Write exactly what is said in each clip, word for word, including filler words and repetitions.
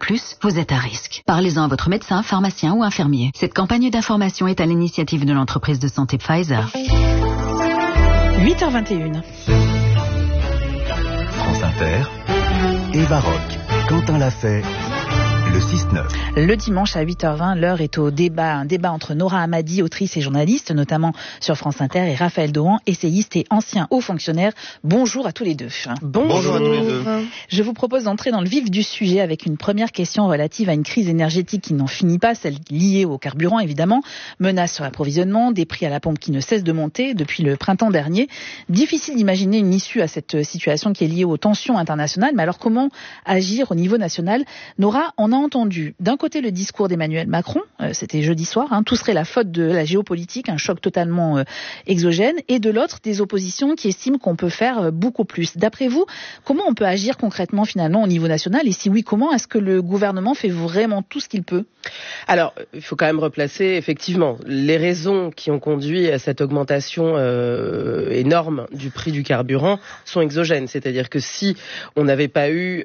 plus, vous êtes à risque. Parlez-en à votre médecin, pharmacien ou infirmier. Cette campagne d'information est à l'initiative de l'entreprise de santé Pfizer. huit heures vingt et une. France Inter, Eva Rock, Quentin Lafay, le six neuf. Le dimanche à huit heures vingt, l'heure est au débat. Un débat entre Nora Hamadi, autrice et journaliste, notamment sur France Inter, et Raphaël Dohan, essayiste et ancien haut fonctionnaire. Bonjour à tous les deux. Bonjour, Bonjour à tous les deux. Je vous propose d'entrer dans le vif du sujet avec une première question relative à une crise énergétique qui n'en finit pas, celle liée au carburant évidemment. Menace sur l'approvisionnement, des prix à la pompe qui ne cessent de monter depuis le printemps dernier. Difficile d'imaginer une issue à cette situation qui est liée aux tensions internationales. Mais alors comment agir au niveau national? Nora, on a entendu d'un côté le discours d'Emmanuel Macron, euh, c'était jeudi soir, hein, tout serait la faute de la géopolitique, un choc totalement euh, exogène, et de l'autre des oppositions qui estiment qu'on peut faire euh, beaucoup plus. D'après vous, comment on peut agir concrètement finalement au niveau national, et si oui, comment est-ce que le gouvernement fait vraiment tout ce qu'il peut? Alors, il faut quand même replacer effectivement les raisons qui ont conduit à cette augmentation euh, énorme du prix du carburant sont exogènes, c'est-à-dire que si on n'avait pas eu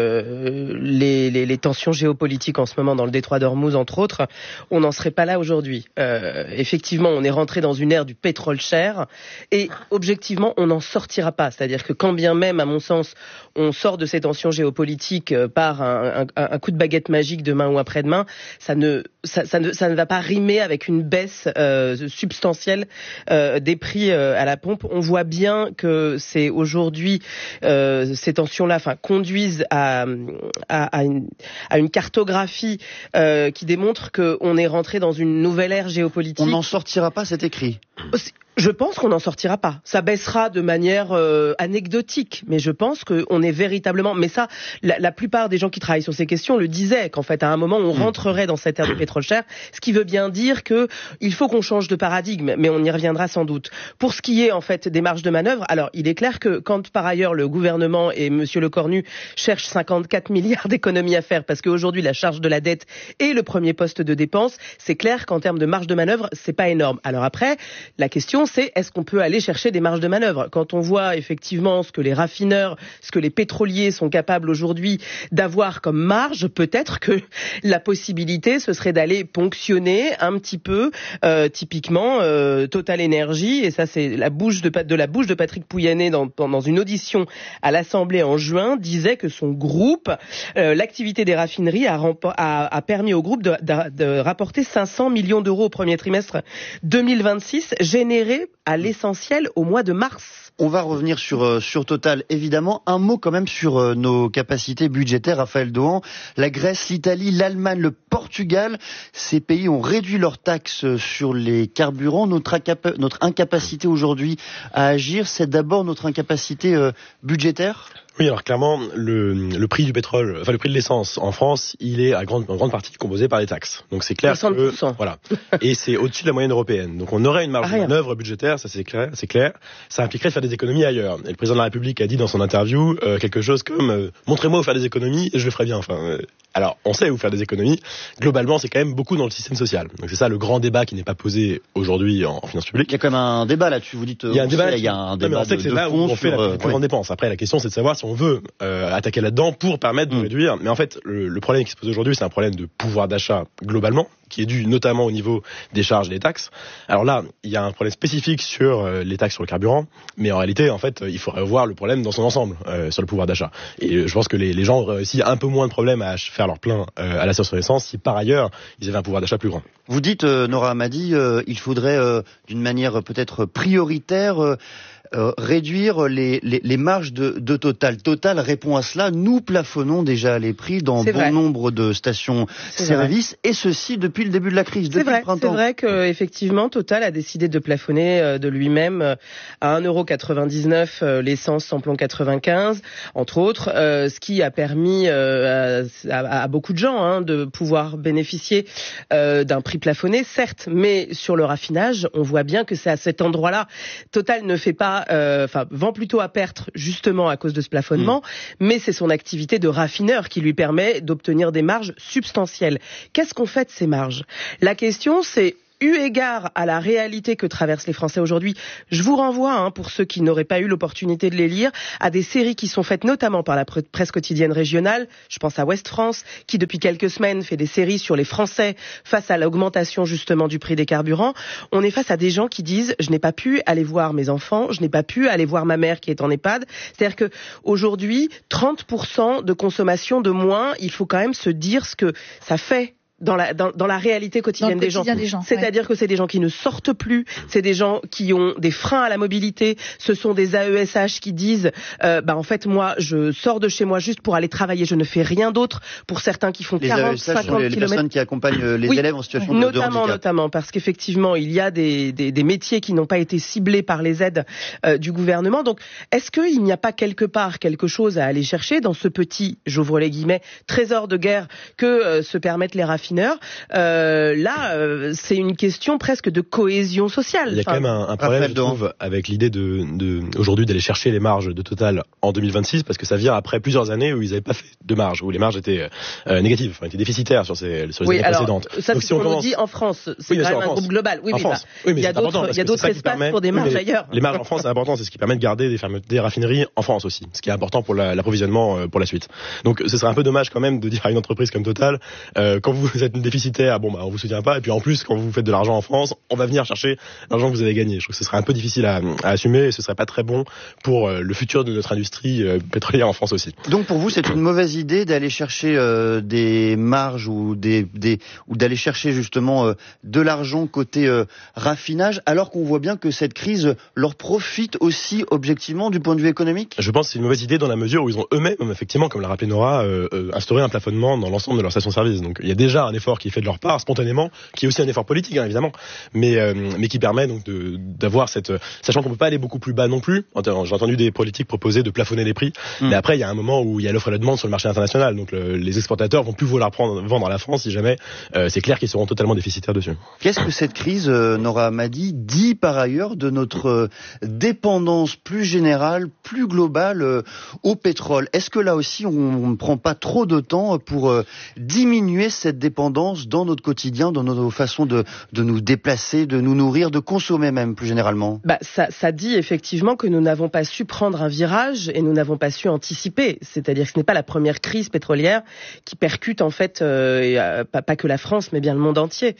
euh, les, les, les tensions géopolitiques en ce moment dans le détroit d'Ormuz entre autres, on n'en serait pas là aujourd'hui. Euh, effectivement, on est rentré dans une ère du pétrole cher et objectivement, on n'en sortira pas. C'est-à-dire que quand bien même, à mon sens, on sort de ces tensions géopolitiques par un, un, un coup de baguette magique demain ou après-demain, ça ne, ça, ça ne, ça ne va pas rimer avec une baisse euh, substantielle euh, des prix euh, à la pompe. On voit bien que c'est aujourd'hui euh, ces tensions-là, enfin, conduisent à, à, à, une, à une cartographie euh, qui démontre qu'on est rentré dans une nouvelle ère géopolitique. On n'en sortira pas, c'est écrit. Je pense qu'on n'en sortira pas. Ça baissera de manière euh, anecdotique, mais je pense qu'on est véritablement... Mais ça, la, la plupart des gens qui travaillent sur ces questions le disaient, qu'en fait, à un moment, on rentrerait dans cette ère de pétrole cher, ce qui veut bien dire que il faut qu'on change de paradigme, mais on y reviendra sans doute. Pour ce qui est, en fait, des marges de manœuvre, alors, il est clair que quand, par ailleurs, le gouvernement et Monsieur Lecornu cherchent cinquante-quatre milliards d'économies à faire, parce qu'aujourd'hui, la charge de la dette est le premier poste de dépense, c'est clair qu'en termes de marge de manœuvre, c'est pas énorme. Alors après, la question, c'est est-ce qu'on peut aller chercher des marges de manœuvre? Quand on voit effectivement ce que les raffineurs, ce que les pétroliers sont capables aujourd'hui d'avoir comme marge, peut-être que la possibilité, ce serait d'aller ponctionner un petit peu, euh, typiquement euh, Total Energy, et ça c'est la bouche de, de la bouche de Patrick Pouyanné dans, dans une audition à l'Assemblée en juin, disait que son groupe, euh, l'activité des raffineries a, a, a permis au groupe de, de, de rapporter cinq cents millions d'euros au premier trimestre deux mille vingt-six, générés à l'essentiel au mois de mars. On va revenir sur, euh, sur Total, évidemment. Un mot quand même sur euh, nos capacités budgétaires, Raphaël Dohan. La Grèce, l'Italie, l'Allemagne, le Portugal, ces pays ont réduit leurs taxes sur les carburants. Notre, incapa- notre incapacité aujourd'hui à agir, c'est d'abord notre incapacité euh, budgétaire ? Oui, alors clairement, le, le prix du pétrole, enfin le prix de l'essence en France, il est à grande, en grande partie composé par les taxes. Donc c'est clair soixante pour cent. que voilà, et c'est au-dessus de la moyenne européenne. Donc on aurait une marge Rien. de manœuvre budgétaire, ça c'est clair, c'est clair. Ça impliquerait de faire des économies ailleurs. Et le président de la République a dit dans son interview euh, quelque chose comme euh, montrez-moi où faire des économies et je le ferai bien. Enfin, euh, alors on sait où faire des économies. Globalement, c'est quand même beaucoup dans le système social. Donc c'est ça le grand débat qui n'est pas posé aujourd'hui en, en finances publiques. Il y a quand même un débat là-dessus. Vous dites, il y a un débat, sait, il y a un débat non, on sait de, que c'est de là fond où on fait sur, la euh, plus grande ouais. dépense. Après, la question c'est de savoir si on veut euh, attaquer là-dedans pour permettre de mmh. réduire. Mais en fait, le, le problème qui se pose aujourd'hui, c'est un problème de pouvoir d'achat globalement, qui est dû notamment au niveau des charges et des taxes. Alors là, il y a un problème spécifique sur euh, les taxes sur le carburant, mais en réalité, en fait, il faudrait voir le problème dans son ensemble euh, sur le pouvoir d'achat. Et euh, je pense que les, les gens auraient aussi un peu moins de problèmes à faire leur plein euh, à la source essence si par ailleurs ils avaient un pouvoir d'achat plus grand. Vous dites, euh, Nora Hamadi, euh, il faudrait euh, d'une manière peut-être prioritaire euh, Euh, réduire les, les, les marges de, de Total. Total répond à cela. Nous plafonnons déjà les prix dans c'est bon vrai. nombre de stations-service, et ceci depuis le début de la crise, c'est depuis vrai, le printemps. C'est vrai qu'effectivement, Total a décidé de plafonner euh, de lui-même euh, à un euro quatre-vingt-dix-neuf euh, l'essence samplon quatre-vingt-quinze, entre autres, euh, ce qui a permis euh, à, à, à beaucoup de gens hein, de pouvoir bénéficier euh, d'un prix plafonné, certes, mais sur le raffinage, on voit bien que c'est à cet endroit-là. Total ne fait pas enfin euh, vend plutôt à perte justement à cause de ce plafonnement, mmh. mais c'est son activité de raffineur qui lui permet d'obtenir des marges substantielles. Qu'est-ce qu'on fait de ces marges? La question c'est eu égard à la réalité que traversent les Français aujourd'hui, je vous renvoie, hein, pour ceux qui n'auraient pas eu l'opportunité de les lire, à des séries qui sont faites notamment par la presse quotidienne régionale. Je pense à Ouest France, qui depuis quelques semaines fait des séries sur les Français face à l'augmentation justement du prix des carburants. On est face à des gens qui disent « je n'ai pas pu aller voir mes enfants, je n'ai pas pu aller voir ma mère qui est en EHPAD ». C'est-à-dire que aujourd'hui, trente pour cent de consommation de moins, il faut quand même se dire ce que ça fait. Dans la, dans, dans la réalité quotidienne des gens. des gens. C'est-à-dire ouais. que c'est des gens qui ne sortent plus, c'est des gens qui ont des freins à la mobilité, ce sont des A E S H qui disent euh, bah en fait moi je sors de chez moi juste pour aller travailler, je ne fais rien d'autre. Pour certains qui font les quarante, A E S H cinquante kilomètres. Les personnes qui accompagnent les oui, élèves en situation notamment, de, de handicap. Notamment, parce qu'effectivement il y a des, des, des métiers qui n'ont pas été ciblés par les aides euh, du gouvernement. Donc est-ce qu'il n'y a pas quelque part quelque chose à aller chercher dans ce petit, j'ouvre les guillemets, trésor de guerre que euh, se permettent les raffineurs? euh, Euh, là, euh, c'est une question presque de cohésion sociale. Il y a quand même un, un problème, je trouve, avec l'idée de, de aujourd'hui d'aller chercher les marges de Total en deux mille vingt-six, parce que ça vient après plusieurs années où ils n'avaient pas fait de marge, où les marges étaient euh, négatives, enfin étaient déficitaires sur ces sur les oui, années alors, précédentes. Ça, donc, c'est si ce on qu'on commence... nous dit en France. C'est oui, quand sûr, même un France. groupe global. Oui, en oui, France. bah, Oui, mais il y a d'autres, il y a d'autres espaces permet... pour des marges oui, ailleurs. Les marges en France, c'est important, c'est ce qui permet de garder des, ferme... des raffineries en France aussi, ce qui est important pour la, l'approvisionnement pour la suite. Donc, ce serait un peu dommage quand même de dire à une entreprise comme Total, euh, quand vous êtes déficitaire, bon bah on vous soutient pas, et puis en plus quand vous faites de l'argent en France, on va venir chercher l'argent que vous avez gagné. Je trouve que ce serait un peu difficile à, à assumer, et ce serait pas très bon pour euh, le futur de notre industrie euh, pétrolière en France aussi. Donc pour vous, c'est une mauvaise idée d'aller chercher euh, des marges ou des, des ou d'aller chercher justement euh, de l'argent côté euh, raffinage, alors qu'on voit bien que cette crise leur profite aussi objectivement du point de vue économique. Je pense que c'est une mauvaise idée dans la mesure où ils ont eux-mêmes, effectivement, comme l'a rappelé Nora, euh, euh, instauré un plafonnement dans l'ensemble de leurs stations-service. Donc il y a déjà un effort qui est fait de leur part spontanément, qui est aussi un effort politique, hein, évidemment, mais euh, mais qui permet donc de d'avoir cette, sachant qu'on peut pas aller beaucoup plus bas non plus. J'ai entendu des politiques proposer de plafonner les prix, mmh. mais après il y a un moment où il y a l'offre et la demande sur le marché international, donc le, les exportateurs vont plus vouloir prendre, vendre à la France si jamais euh, c'est clair qu'ils seront totalement déficitaires dessus. Qu'est-ce que cette crise, euh, Nora Hamadi, dit par ailleurs de notre euh, dépendance plus générale, plus globale euh, au pétrole? Est-ce que là aussi on ne prend pas trop de temps pour euh, diminuer cette dépendance dans notre quotidien, dans nos façons de, de nous déplacer, de nous nourrir, de consommer même plus généralement? Bah, ça, ça dit effectivement que nous n'avons pas su prendre un virage et nous n'avons pas su anticiper. C'est-à-dire que ce n'est pas la première crise pétrolière qui percute en fait euh, et, euh, pas, pas que la France mais bien le monde entier.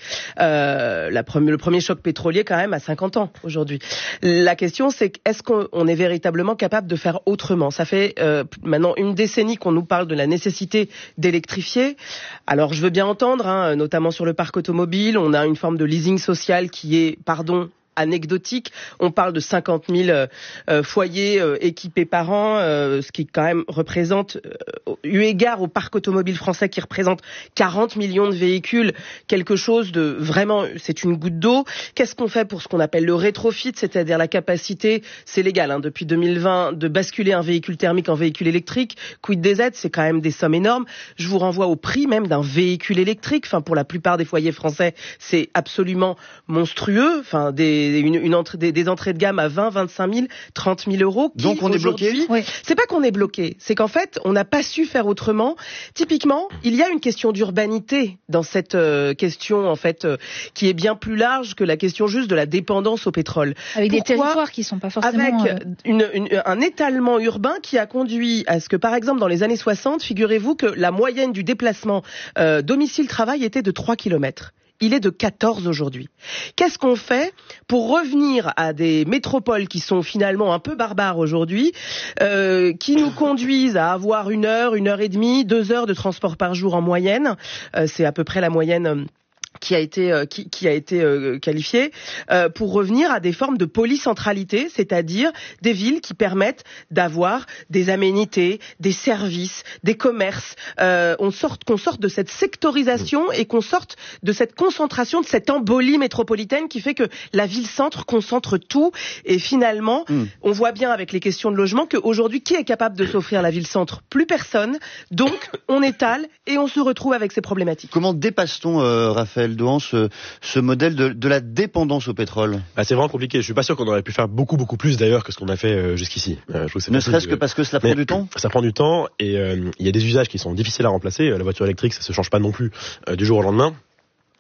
Euh, la pre- le premier choc pétrolier quand même à cinquante ans aujourd'hui. La question c'est est-ce qu'on est véritablement capable de faire autrement? Ça fait euh, maintenant une décennie qu'on nous parle de la nécessité d'électrifier. Alors je veux bien entendre, hein, notamment sur le parc automobile, on a une forme de leasing social qui est, pardon, anecdotique. On parle de cinquante mille euh, foyers euh, équipés par an, euh, ce qui quand même représente, euh, eu égard au parc automobile français qui représente quarante millions de véhicules, quelque chose de vraiment, c'est une goutte d'eau. Qu'est-ce qu'on fait pour ce qu'on appelle le rétrofit, c'est-à-dire la capacité, c'est légal hein, depuis deux mille vingt, de basculer un véhicule thermique en véhicule électrique. Quid des aides, c'est quand même des sommes énormes. Je vous renvoie au prix même d'un véhicule électrique. Enfin, pour la plupart des foyers français, c'est absolument monstrueux. Enfin, des Une, une entrée, des, des entrées de gamme à vingt, vingt-cinq mille, trente mille euros. Qui, donc on est bloqué? Oui. C'est pas qu'on est bloqué, c'est qu'en fait on n'a pas su faire autrement. Typiquement, il y a une question d'urbanité dans cette euh, question en fait euh, qui est bien plus large que la question juste de la dépendance au pétrole. Avec Pourquoi? des territoires qui sont pas forcément... Avec euh... une, une, un étalement urbain qui a conduit à ce que par exemple dans les années soixante, figurez-vous que la moyenne du déplacement euh, domicile-travail était de trois kilomètres. Il est de quatorze aujourd'hui. Qu'est-ce qu'on fait pour revenir à des métropoles qui sont finalement un peu barbares aujourd'hui, euh, qui nous conduisent à avoir une heure, une heure et demie, deux heures de transport par jour en moyenne. Euh, c'est à peu près la moyenne... Euh, qui a été euh, qui, qui a été euh, qualifié euh, pour revenir à des formes de polycentralité, c'est-à-dire des villes qui permettent d'avoir des aménités, des services, des commerces. Euh, on sorte qu'on sorte de cette sectorisation et qu'on sorte de cette concentration, de cette embolie métropolitaine qui fait que la ville-centre concentre tout. Et finalement, mmh. on voit bien avec les questions de logement qu'aujourd'hui, qui est capable de s'offrir la ville-centre? Plus personne. Donc, on étale et on se retrouve avec ces problématiques. Comment dépasse-t-on, euh, Raphaël Dohan, ce, ce modèle de, de la dépendance au pétrole? Bah, c'est vraiment compliqué. Je suis pas sûr qu'on aurait pu faire beaucoup beaucoup plus d'ailleurs que ce qu'on a fait euh, jusqu'ici. Euh, je trouve que c'est ne serait-ce que de... parce que cela prend Mais, du temps. Ça prend du temps et il euh, y a des usages qui sont difficiles à remplacer. La voiture électrique, ça se change pas non plus euh, du jour au lendemain.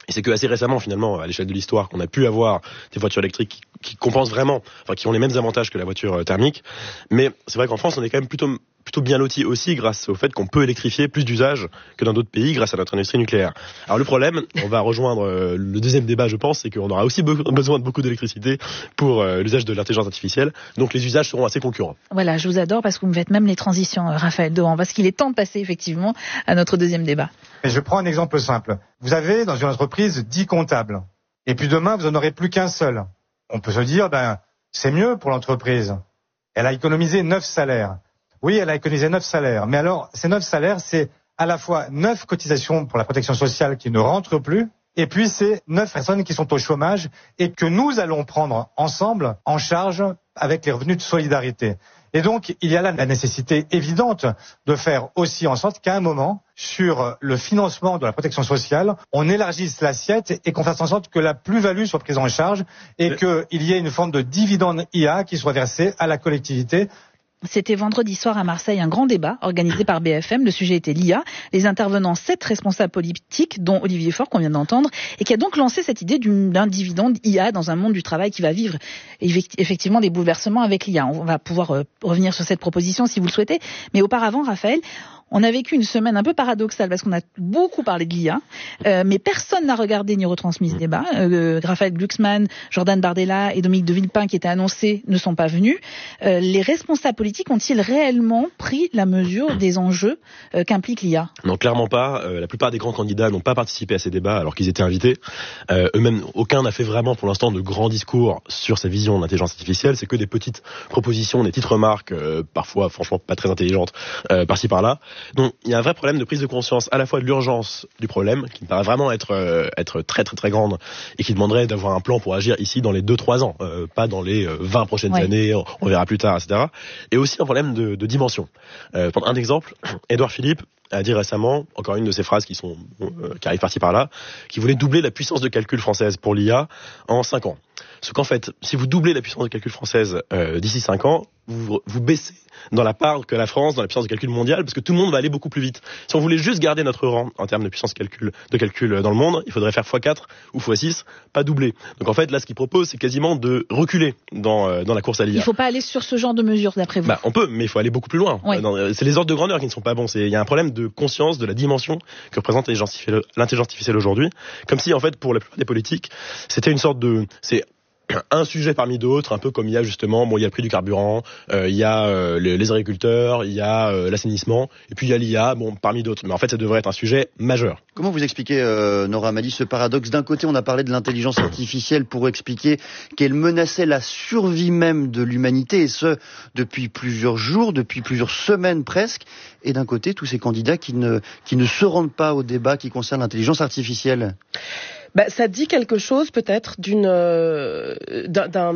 Et c'est que assez récemment, finalement, à l'échelle de l'histoire, qu'on a pu avoir des voitures électriques qui, qui compensent vraiment, enfin, qui ont les mêmes avantages que la voiture euh, thermique. Mais c'est vrai qu'en France, on est quand même plutôt plutôt bien loti aussi grâce au fait qu'on peut électrifier plus d'usages que dans d'autres pays grâce à notre industrie nucléaire. Alors le problème, on va rejoindre euh, le deuxième débat, je pense, c'est qu'on aura aussi be- besoin de beaucoup d'électricité pour euh, l'usage de l'intelligence artificielle. Donc les usages seront assez concurrents. Voilà, je vous adore parce que vous me faites même les transitions, Raphaël Dohan, parce qu'il est temps de passer effectivement à notre deuxième débat. Et je prends un exemple simple. Vous avez dans une entreprise dix comptables. Et puis demain, vous n'en aurez plus qu'un seul. On peut se dire, ben, c'est mieux pour l'entreprise. Elle a économisé neuf salaires. Oui, elle a économisé neuf salaires. Mais alors, ces neuf salaires, c'est à la fois neuf cotisations pour la protection sociale qui ne rentrent plus, et puis c'est neuf personnes qui sont au chômage et que nous allons prendre ensemble en charge avec les revenus de solidarité. Et donc, il y a là la nécessité évidente de faire aussi en sorte qu'à un moment, sur le financement de la protection sociale, on élargisse l'assiette et qu'on fasse en sorte que la plus-value soit prise en charge et qu'il y ait une forme de dividende I A qui soit versée à la collectivité. C'était vendredi soir à Marseille un grand débat organisé par B F M. Le sujet était l'I A. Les intervenants, sept responsables politiques, dont Olivier Faure qu'on vient d'entendre, et qui a donc lancé cette idée d'un dividende I A dans un monde du travail qui va vivre effectivement des bouleversements avec l'I A. On va pouvoir euh, revenir sur cette proposition si vous le souhaitez. Mais auparavant, Raphaël, on a vécu une semaine un peu paradoxale parce qu'on a beaucoup parlé de l'I A, euh, mais personne n'a regardé ni retransmis ce débat. Euh, Raphaël Glucksmann, Jordan Bardella et Dominique de Villepin qui étaient annoncés ne sont pas venus. Euh, les responsables politiques ont-ils réellement pris la mesure des enjeux euh, qu'implique l'I A ? Non, clairement pas. Euh, la plupart des grands candidats n'ont pas participé à ces débats alors qu'ils étaient invités. Euh, eux-mêmes, aucun n'a fait vraiment pour l'instant de grands discours sur sa vision de l'intelligence artificielle. C'est que des petites propositions, des petites remarques, euh, parfois franchement pas très intelligentes, euh, par-ci par-là. Donc il y a un vrai problème de prise de conscience à la fois de l'urgence du problème, qui me paraît vraiment être euh, être très très très grande et qui demanderait d'avoir un plan pour agir ici dans les deux trois ans, euh, pas dans les vingt prochaines ouais. années, on, on verra plus tard, et cetera. Et aussi un problème de, de dimension. Euh, pour un exemple, Édouard Philippe a dit récemment, encore une de ces phrases qui sont euh, qui arrivent par-ci par-là, qu'il voulait doubler la puissance de calcul française pour l'I A en cinq ans. Ce qu'en fait, si vous doublez la puissance de calcul française euh, d'ici cinq ans, vous, vous baissez dans la part que la France dans la puissance de calcul mondiale, parce que tout le monde va aller beaucoup plus vite. Si on voulait juste garder notre rang en termes de puissance de calcul, de calcul dans le monde, il faudrait faire fois quatre ou fois six, pas doubler. Donc en fait, là, ce qu'il propose, c'est quasiment de reculer dans, euh, dans la course à l'I A. Il ne faut pas aller sur ce genre de mesures, d'après vous. Bah, on peut, mais il faut aller beaucoup plus loin. Oui. Euh, c'est les ordres de grandeur qui ne sont pas bons. Il y a un problème de conscience de la dimension que représente l'intelligence artificielle aujourd'hui. Comme si, en fait, pour la plupart des politiques, c'était une sorte de... c'est un sujet parmi d'autres, un peu comme il y a justement, bon, il y a le prix du carburant, euh, il y a euh, les, les agriculteurs, il y a euh, l'assainissement, et puis il y a l'I A, bon, parmi d'autres. Mais en fait, ça devrait être un sujet majeur. Comment vous expliquez, euh, Nora Mali, ce paradoxe ? D'un côté, on a parlé de l'intelligence artificielle pour expliquer qu'elle menaçait la survie même de l'humanité, et ce, depuis plusieurs jours, depuis plusieurs semaines presque. Et d'un côté, tous ces candidats qui ne, qui ne se rendent pas au débat qui concerne l'intelligence artificielle. Bah, ça dit quelque chose peut-être d'une euh, d'un,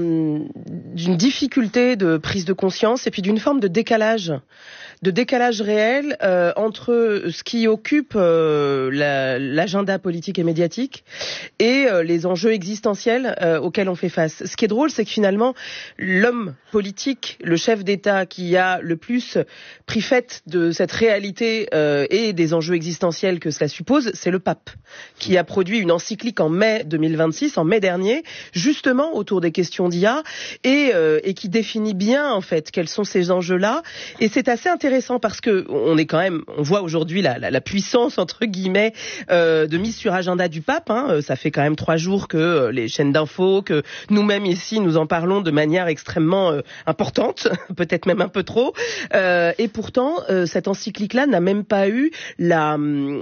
d'une difficulté de prise de conscience et puis d'une forme de décalage, de décalage réel euh, entre ce qui occupe euh, la, l'agenda politique et médiatique et euh, les enjeux existentiels euh, auxquels on fait face. Ce qui est drôle, c'est que finalement, l'homme politique, le chef d'État qui a le plus pris fait de cette réalité euh, et des enjeux existentiels que cela suppose, c'est le pape, qui a produit une encyclique en mai deux mille vingt-six, en mai dernier, justement autour des questions d'I A et, euh, et qui définit bien en fait quels sont ces enjeux-là. Et c'est assez intéressant parce que on est quand même, on voit aujourd'hui la, la, la puissance entre guillemets euh, de mise sur agenda du pape. Hein. Ça fait quand même trois jours que euh, les chaînes d'infos, que nous-mêmes ici nous en parlons de manière extrêmement euh, importante, peut-être même un peu trop. Euh, et pourtant, euh, cette encyclique-là n'a même pas eu la,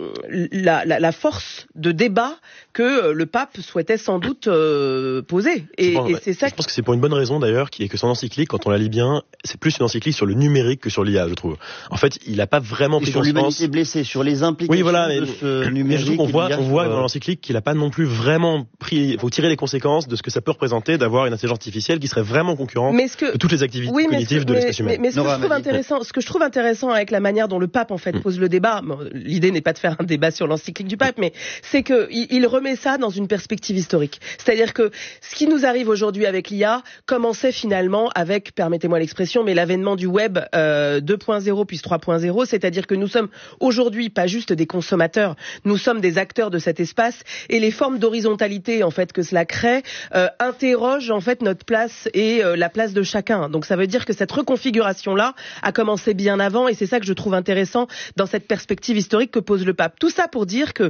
la, la, la force de débat que le pape souhaitait sans doute euh, poser. Et, bon, et c'est ça. Je pense que c'est pour une bonne raison d'ailleurs, qui est que son encyclique, quand on la lit bien, c'est plus une encyclique sur le numérique que sur l'I A, je trouve. En fait, il n'a pas vraiment pris sur l'humanité blessée, sur les implications oui, voilà, mais, de ce numérique. Mais je trouve qu'on voit, on voit euh... dans l'encyclique qu'il n'a pas non plus vraiment pris. Il faut tirer les conséquences de ce que ça peut représenter d'avoir une intelligence artificielle qui serait vraiment concurrente que... de toutes les activités oui, cognitives que, de l'espèce humaine. Mais, mais ce, que je trouve intéressant, ce que je trouve intéressant avec la manière dont le pape en fait pose le débat, bon, l'idée n'est pas de faire un débat sur l'encyclique du pape, mais c'est que il remet ça dans une perspective historique. C'est-à-dire que ce qui nous arrive aujourd'hui avec l'I A commençait finalement avec, permettez-moi l'expression, mais l'avènement du web euh, deux point zéro puis trois point zéro, c'est-à-dire que nous sommes aujourd'hui pas juste des consommateurs, nous sommes des acteurs de cet espace, et les formes d'horizontalité en fait que cela crée euh, interrogent en fait notre place et euh, la place de chacun. Donc ça veut dire que cette reconfiguration-là a commencé bien avant, et c'est ça que je trouve intéressant dans cette perspective historique que pose le pape. Tout ça pour dire que